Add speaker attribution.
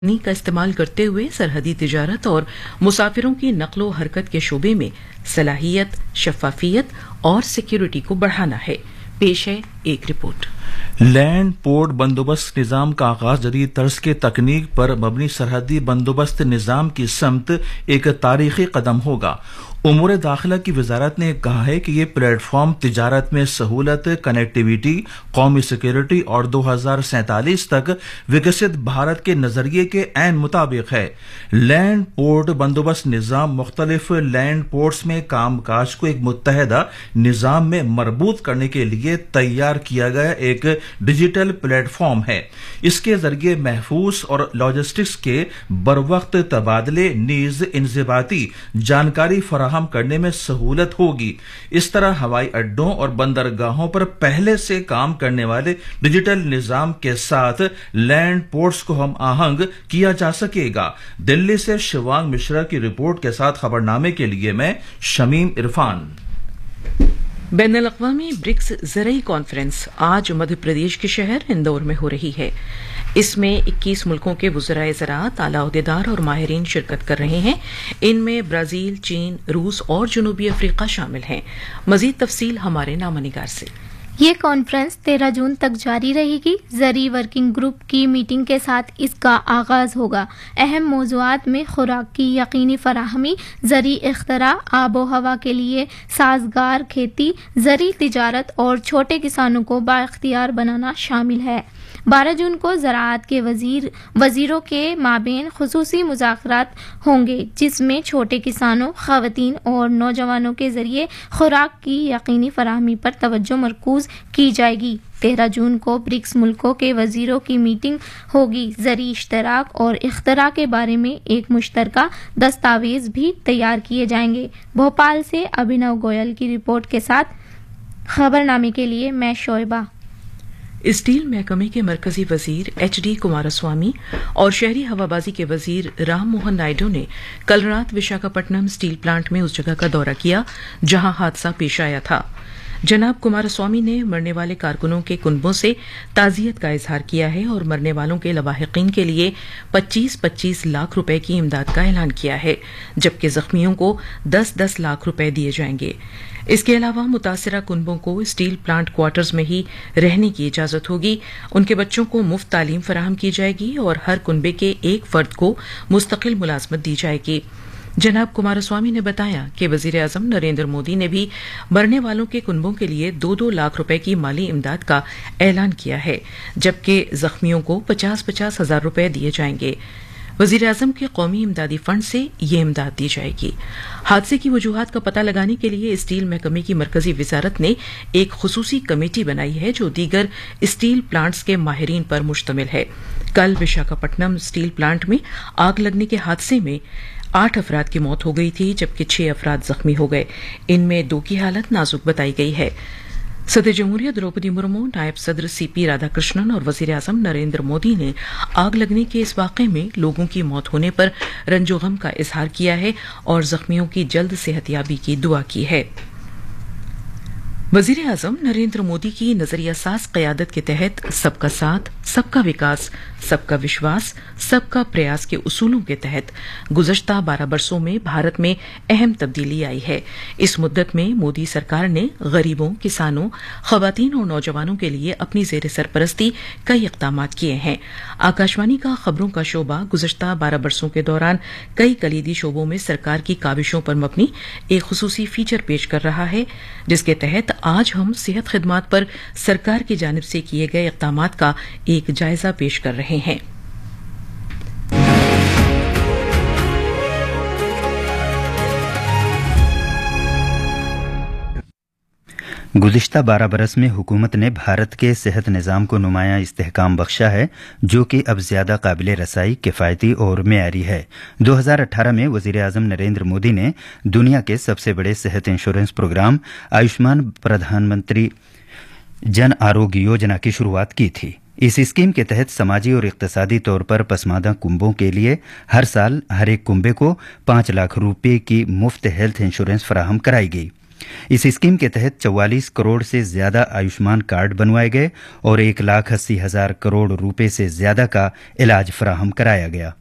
Speaker 1: का इस्तेमाल करते हुए सरहदी तिजारत और मुसाफिरों की नक्लो हरकत के शोबे में सलाहियत, शफाफियत और सिक्योरिटी को बढ़ाना है। पेश है एक रिपोर्ट।
Speaker 2: लैंड पोर्ट बंदोबस्त निज़ाम का आगाज जदीद तर्ज के तकनीक पर मबनी सरहदी बंदोबस्त निज़ाम की समत एक तारीखी कदम होगा। उमूर दाखिला की वजारत ने कहा है कि ये प्लेटफॉर्म तिजारत में सहूलत, कनेक्टिविटी, कौमी सिक्योरिटी और 2047 तक विकसित भारत के नजरिए के ऐन मुताबिक है। लैंड पोर्ट बंदोबस्त निज़ाम मुख्तलिफ लैंड पोर्ट्स में कामकाज को एक मुत्तहदा निज़ाम में मरबूत करने के लिए तैयार किया गया एक डिजिटल प्लेटफॉर्म है। इसके जरिए महफूज और लॉजिस्टिक्स के बरवक्त तबादले नीज इंज़िबाती जानकारी फराहम करने में सहूलत होगी। इस तरह हवाई अड्डों और बंदरगाहों पर पहले से काम करने वाले डिजिटल निजाम के साथ लैंड पोर्ट्स को हम आहंग किया जा सकेगा। दिल्ली से शिवांग मिश्रा की रिपोर्ट के साथ खबरनामे के लिए मैं शमीम इरफान।
Speaker 1: बैनुल अक़वामी ब्रिक्स ज़रई कॉन्फ्रेंस आज मध्य प्रदेश के शहर इंदौर में हो रही है। इसमें 21 मुल्कों के वज़राए ज़राअत, आला ओहदेदार और माहिरीन शिरकत कर रहे हैं। इनमें ब्राजील, चीन, रूस और जनूबी अफ्रीका शामिल हैं। मज़ीद तफसील हमारे नामानिगार से।
Speaker 3: ये कॉन्फ्रेंस 13 जून तक जारी रहेगी। ज़री वर्किंग ग्रुप की मीटिंग के साथ इसका आगाज होगा। अहम मौज़ूआत में खुराक की यकीनी फराहमी, ज़री इख्तरा, आबो हवा के लिए साजगार खेती, ज़री तिजारत और छोटे किसानों को बाइख्तियार बनाना शामिल है। 12 जून को ज़राअत के वज़ीरों के माबेन खुसूसी मुज़ाकरात होंगे, जिसमें छोटे किसानों, ख़वातीन और नौजवानों के ज़रिए खुराक की यकीनी फराहमी पर तवज्जो मरकूज़ की जाएगी। 13 जून को ब्रिक्स मुल्कों के वज़ीरों की मीटिंग होगी। ज़री इश्तराक और इख्तरा के बारे में एक मुश्तरका दस्तावेज़ भी तैयार किए जाएंगे। भोपाल से अभिनव गोयल की रिपोर्ट के साथ खबरनामे के लिए मैं शोएबा।
Speaker 1: स्टील महकमे के मरकजी वजीर HD कुमारस्वामी और शहरी हवाबाजी के वजीर राम मोहन नायडू ने कल रात विशाखापट्टनम स्टील प्लांट में उस जगह का दौरा किया जहां हादसा पेश आया था। जनाब कुमारस्वामी ने मरने वाले कारकुनों के कुनबों से ताज़ियत का इजहार किया है और मरने वालों के लवाहिकीन के लिए 25-25 लाख रुपए की इमदाद का ऐलान किया है, जबकि जख्मियों को 10-10 लाख रुपए दिए जाएंगे। इसके अलावा मुतासिरा कुनबों को स्टील प्लांट क्वार्टर्स में ही रहने की इजाजत होगी। उनके बच्चों को मुफ्त तालीम फराहम की जाएगी और हर कुनबे के एक फर्द को मुस्तकिल मुलाजमत दी जाएगी। जनाब कुमारस्वामी ने बताया कि वजीर आजम नरेंद्र मोदी ने भी मरने वालों के कुनबों के लिए 2-2 लाख रुपए की माली इमदाद का ऐलान किया है, जबकि जख्मियों को 50-50 हजार रुपए दिए जाएंगे। वजीर आजम के कौमी इमदादी फंड से ये इमदाद दी जाएगी। हादसे की वजूहात का पता लगाने के लिए स्टील महकमे की मरकजी वजारत ने एक खुसूसी कमेटी बनाई है जो दीगर स्टील प्लांट्स के माहिरीन पर मुश्तमिल है। कल विशाखापट्टनम स्टील प्लांट में आग लगने के हादसे में 8 अफराद की मौत हो गई थी, जबकि 6 अफराद जख्मी हो गए। इनमें 2 की हालत नाजुक बताई गई है। सदर जमहूरिया द्रौपदी मुर्मू, नायब सदर CP राधाकृष्णन और वजीर आजम नरेंद्र मोदी ने आग लगने के इस वाक़े में लोगों की मौत होने पर रंजो गम का इजहार किया है और जख्मियों की जल्द सेहतयाबी की दुआ की है। वजीर आजम नरेंद्र मोदी की नजरिया साज क़यादत के तहत सबका साथ, सबका विकास, सबका विश्वास, सबका प्रयास के उसूलों के तहत गुज़श्ता 12 बरसों में भारत में अहम तब्दीली आई है। इस मुद्दत में मोदी सरकार ने गरीबों, किसानों, ख़वातीन और नौजवानों के लिए अपनी ज़ेर सरपरस्ती कई इक़दामात किए हैं। आकाशवाणी का खबरों का शोबा गुज़श्ता 12 बरसों के दौरान कई कलीदी शोबों में सरकार की काविशों पर मबनी एक खुसूसी फीचर पेश कर रहा है, जिसके तहत आज हम सेहत खिदमात पर सरकार की जानिब से किए गए इक़दामात का एक जायजा पेश कर रहे हैं।
Speaker 4: गुज़िश्ता 12 बरस में हुकूमत ने भारत के सेहत निज़ाम को नुमायां इस्तेहकाम बख्शा है, जो कि अब ज़्यादा काबिल रसाई, किफ़ायती और मेयारी है। 2018 में वज़ीर आज़म नरेंद्र मोदी ने दुनिया के सबसे बड़े सेहत इंश्योरेंस प्रोग्राम आयुष्मान प्रधानमंत्री जन आरोग्य योजना की शुरुआत की थी। इस स्कीम के तहत समाजी और इक़्तिसादी तौर पर पसमानदा कुंबों के लिए हर साल हर एक कुंबे को 5 लाख रुपये की मुफ्त हेल्थ इंश्योरेंस फराहम कराई गई। इस स्कीम के तहत 44 करोड़ से ज्यादा आयुष्मान कार्ड बनवाए गए और 1,80,000 करोड़ रुपए से ज्यादा का इलाज फराहम कराया गया।